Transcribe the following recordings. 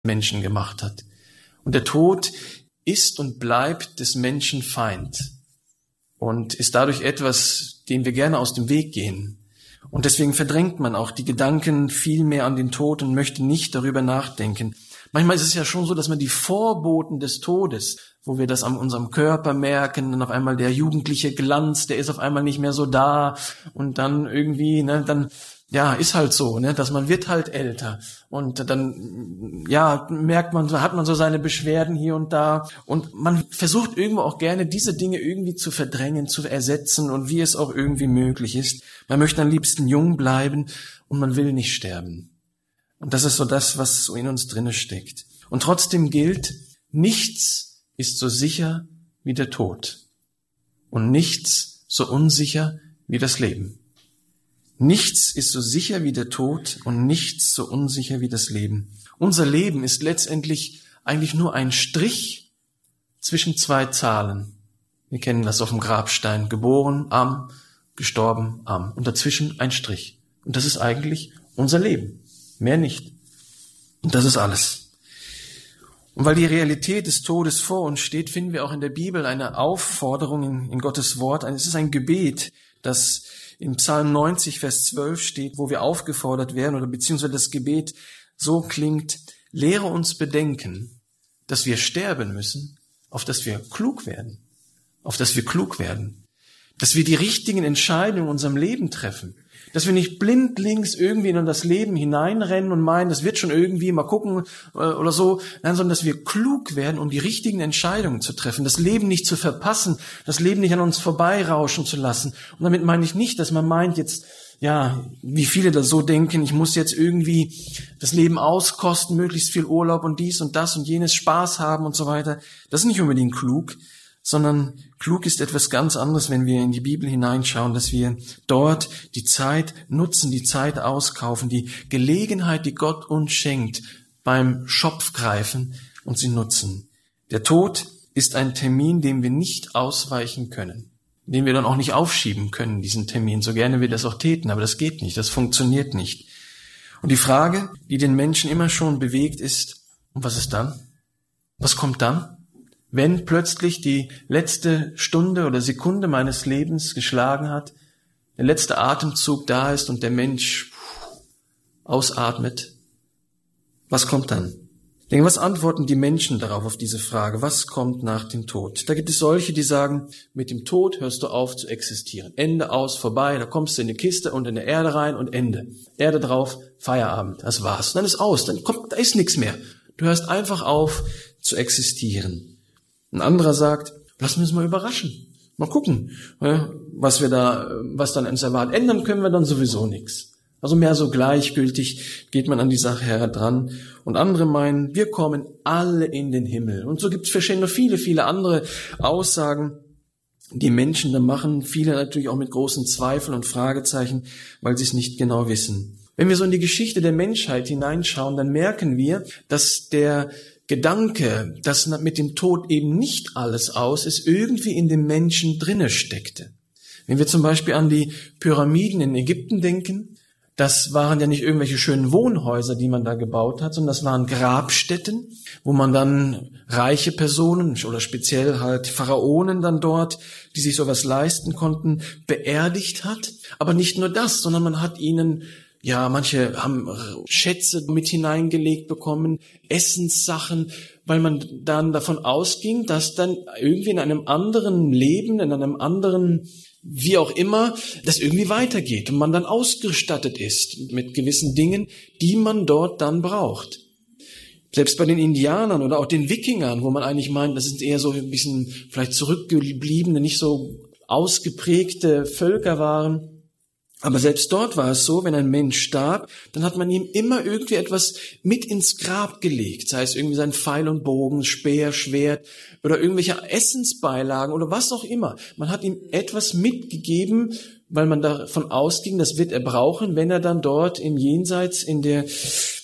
Menschen gemacht hat. Und der Tod ist und bleibt des Menschen Feind und ist dadurch etwas, dem wir gerne aus dem Weg gehen. Und deswegen verdrängt man auch die Gedanken viel mehr an den Tod und möchte nicht darüber nachdenken. Manchmal ist es ja schon so, dass man die Vorboten des Todes, wo wir das an unserem Körper merken, dann auf einmal der jugendliche Glanz, der ist auf einmal nicht mehr so da und dann irgendwie, dann ist halt so, dass man wird halt älter und dann, merkt man, hat man so seine Beschwerden hier und da und man versucht irgendwo auch gerne diese Dinge irgendwie zu verdrängen, zu ersetzen und wie es auch irgendwie möglich ist. Man möchte am liebsten jung bleiben und man will nicht sterben. Und das ist so das, was so in uns drinne steckt. Und trotzdem gilt, nichts ist so sicher wie der Tod und nichts so unsicher wie das Leben. Nichts ist so sicher wie der Tod und nichts so unsicher wie das Leben. Unser Leben ist letztendlich eigentlich nur ein Strich zwischen zwei Zahlen. Wir kennen das auf dem Grabstein. Geboren am, gestorben am. Und dazwischen ein Strich. Und das ist eigentlich unser Leben. Mehr nicht. Und das ist alles. Und weil die Realität des Todes vor uns steht, finden wir auch in der Bibel eine Aufforderung in Gottes Wort. Es ist ein Gebet, das in Psalm 90, Vers 12 steht, wo wir aufgefordert werden, oder beziehungsweise das Gebet so klingt: Lehre uns bedenken, dass wir sterben müssen, auf dass wir klug werden. Auf dass wir klug werden. Dass wir die richtigen Entscheidungen in unserem Leben treffen. Dass wir nicht blindlings irgendwie in das Leben hineinrennen und meinen, das wird schon irgendwie, mal gucken oder so. Nein, sondern dass wir klug werden, um die richtigen Entscheidungen zu treffen. Das Leben nicht zu verpassen, das Leben nicht an uns vorbeirauschen zu lassen. Und damit meine ich nicht, dass man meint jetzt, wie viele da so denken, ich muss jetzt irgendwie das Leben auskosten, möglichst viel Urlaub und dies und das und jenes, Spaß haben und so weiter. Das ist nicht unbedingt klug, sondern klug ist etwas ganz anderes, wenn wir in die Bibel hineinschauen, dass wir dort die Zeit nutzen, die Zeit auskaufen, die Gelegenheit, die Gott uns schenkt, beim Schopf greifen und sie nutzen. Der Tod ist ein Termin, dem wir nicht ausweichen können, den wir dann auch nicht aufschieben können, diesen Termin, so gerne wir das auch täten, aber das geht nicht, das funktioniert nicht. Und die Frage, die den Menschen immer schon bewegt, ist, und was ist dann? Was kommt dann? Wenn plötzlich die letzte Stunde oder Sekunde meines Lebens geschlagen hat, der letzte Atemzug da ist und der Mensch ausatmet, was kommt dann? Ich denke, was antworten die Menschen darauf, auf diese Frage? Was kommt nach dem Tod? Da gibt es solche, die sagen, mit dem Tod hörst du auf zu existieren. Ende, aus, vorbei, da kommst du in eine Kiste und in der Erde rein und Ende. Erde drauf, Feierabend, das war's. Dann ist aus, da ist nichts mehr. Du hörst einfach auf zu existieren. Ein anderer sagt, lassen wir uns mal überraschen. Mal gucken, was dann uns erwartet. Ändern können wir dann sowieso nichts. Also mehr so gleichgültig geht man an die Sache heran. Und andere meinen, wir kommen alle in den Himmel. Und so gibt es verschiedene, viele andere Aussagen, die Menschen da machen. Viele natürlich auch mit großen Zweifeln und Fragezeichen, weil sie es nicht genau wissen. Wenn wir so in die Geschichte der Menschheit hineinschauen, dann merken wir, dass der Gedanke, dass mit dem Tod eben nicht alles aus ist, irgendwie in dem Menschen drinne steckte. Wenn wir zum Beispiel an die Pyramiden in Ägypten denken, das waren ja nicht irgendwelche schönen Wohnhäuser, die man da gebaut hat, sondern das waren Grabstätten, wo man dann reiche Personen oder speziell halt Pharaonen dann dort, die sich sowas leisten konnten, beerdigt hat. Aber nicht nur das, sondern man hat ihnen manche haben Schätze mit hineingelegt bekommen, Essenssachen, weil man dann davon ausging, dass dann irgendwie in einem anderen Leben, in einem anderen, wie auch immer, das irgendwie weitergeht und man dann ausgestattet ist mit gewissen Dingen, die man dort dann braucht. Selbst bei den Indianern oder auch den Wikingern, wo man eigentlich meint, das sind eher so ein bisschen vielleicht zurückgebliebene, nicht so ausgeprägte Völker waren. Aber selbst dort war es so, wenn ein Mensch starb, dann hat man ihm immer irgendwie etwas mit ins Grab gelegt. Sei es irgendwie sein Pfeil und Bogen, Speer, Schwert oder irgendwelche Essensbeilagen oder was auch immer. Man hat ihm etwas mitgegeben, weil man davon ausging, das wird er brauchen, wenn er dann dort im Jenseits in der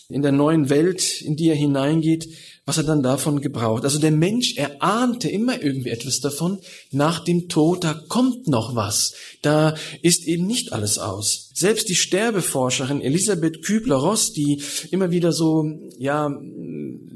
in der neuen Welt, in die er hineingeht, was er dann davon gebraucht. Also der Mensch, er ahnte immer irgendwie etwas davon. Nach dem Tod, da kommt noch was. Da ist eben nicht alles aus. Selbst die Sterbeforscherin Elisabeth Kübler-Ross, die immer wieder so,